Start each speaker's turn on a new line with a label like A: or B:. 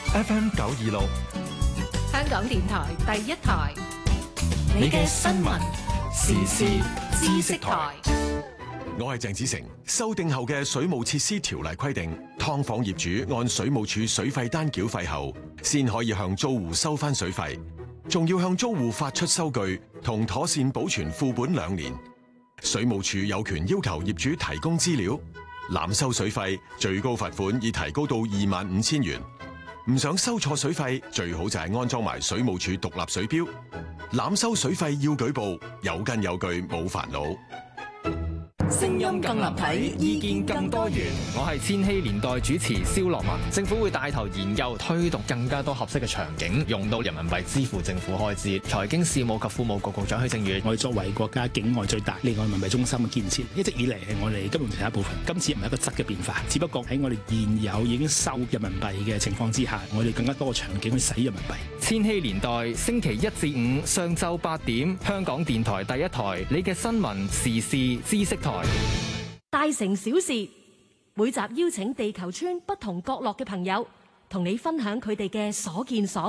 A: FM 926，
B: 香港電台第一台，
A: 你嘅新聞時事知識台。
C: 我係鄭子誠。修訂後嘅水務設施條例規定，劏房業主按水務署水費單繳費後，先可以向租戶收翻水費，仲要向租戶發出收據同妥善保存副本2年。水務署有權要求業主提供資料。濫收水費，最高罰款已提高到25,000元。唔想收錯水費，最好就係安裝埋水務署獨立水錶。濫收水費要舉報，有根有據，冇煩惱。
D: 聲音更立體，意見更多元。我係千禧年代主持蕭樂文。政府會帶頭研究推動更加多合適嘅場景，用到人民幣支付政府開支。財經事務及庫務局局長許正宇，
E: 我哋作為國家境外最大離岸人民幣中心嘅建設，一直以嚟係我哋金融體一部分。今次唔係一個質嘅變化，只不過喺我哋現有已經收人民幣嘅情況之下，我哋更加多嘅場景去使人民幣。
D: 千禧年代星期1至5上晝8點，香港電台第一台，你嘅新聞時事知識台。
F: 大城小事，每集邀請地球村不同角落嘅朋友，同你分享佢哋嘅所見所